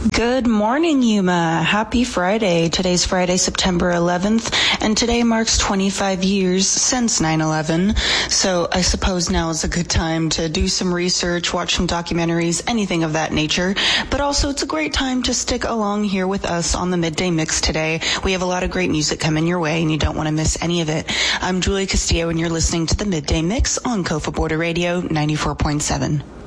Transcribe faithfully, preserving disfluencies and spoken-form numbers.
Good morning, Yuma. Happy Friday. Today's Friday, September eleventh, and today marks twenty-five years since nine eleven. So I suppose now is a good time to do some research, watch some documentaries, anything of that nature. But also it's a great time to stick along here with us on the Midday Mix today. We have a lot of great music coming your way, and you don't want to miss any of it. I'm Julie Castillo, and you're listening to the Midday Mix on Kofa Border Radio ninety-four point seven.